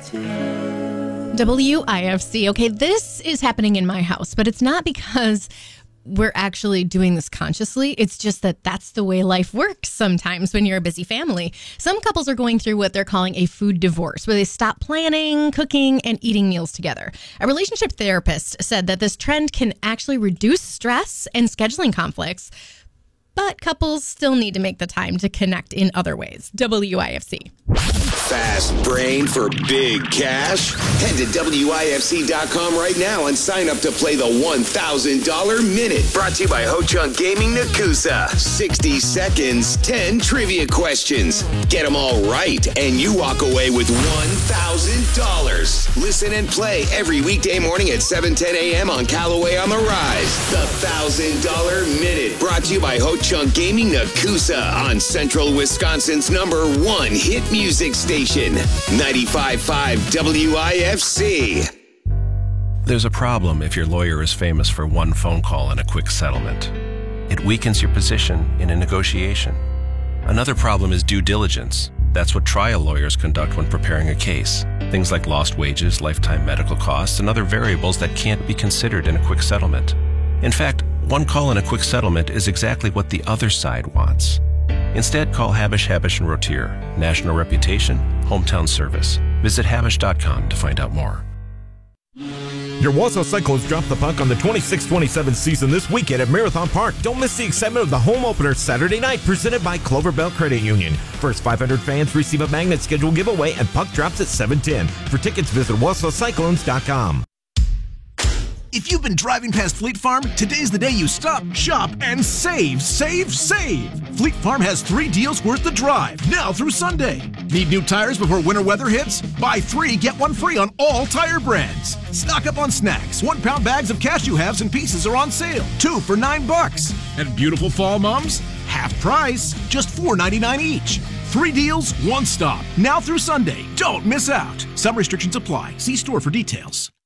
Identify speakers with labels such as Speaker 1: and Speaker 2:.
Speaker 1: WIFC. Okay, this is happening in my house, but it's not because we're actually doing this consciously. It's just that that's the way life works sometimes when you're a busy family. Some couples are going through what they're calling a food divorce, where they stop planning, cooking, and eating meals together. A relationship therapist said that this trend can actually reduce stress and scheduling conflicts, but couples still need to make the time to connect in other ways. WIFC.
Speaker 2: Fast brain for big cash? Head to WIFC.com right now and sign up to play the $1,000 Minute. Brought to you by Ho Chunk Gaming Nakusa. 60 seconds, 10 trivia questions. Get them all right, and you walk away with $1,000. Listen and play every weekday morning at 7:10 a.m. on Callaway on the Rise. The $1,000 Minute. Brought to you by Ho Chunk Gaming Nakusa on Central Wisconsin's #1 hit music station. 95.5 WIFC.
Speaker 3: There's a problem if your lawyer is famous for one phone call and a quick settlement. It weakens your position in a negotiation. Another problem is due diligence. That's what trial lawyers conduct when preparing a case. Things like lost wages, lifetime medical costs, and other variables that can't be considered in a quick settlement. In fact, one call and a quick settlement is exactly what the other side wants. Instead, call Habush, Habush & Rotier. National reputation, hometown service. Visit Habush.com to find out more.
Speaker 4: Your Wausau Cyclones drop the puck on the 26-27 season this weekend at Marathon Park. Don't miss the excitement of the home opener Saturday night, presented by Clover Bell Credit Union. First 500 fans receive a magnet schedule giveaway, and puck drops at 7:10. For tickets, visit WausauCyclones.com.
Speaker 5: If you've been driving past Fleet Farm, today's the day you stop, shop, and save, save, save. Fleet Farm has 3 deals worth the drive, now through Sunday. Need new tires before winter weather hits? Buy 3, get 1 free on all tire brands. Stock up on snacks. 1-pound bags of cashew halves and pieces are on sale. 2 for $9. And beautiful fall mums? Half price, just $4.99 each. 3 deals, 1 stop. Now through Sunday. Don't miss out. Some restrictions apply. See store for details.